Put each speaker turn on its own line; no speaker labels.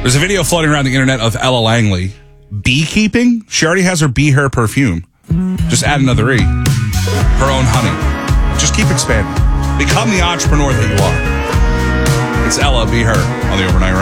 There's a video floating around the internet of Ella Langley beekeeping. She already has her bee hair perfume. Just add another E. Her own honey. Just keep expanding. Become the entrepreneur that you are. It's Ella, Be Her on the Overnight Ride.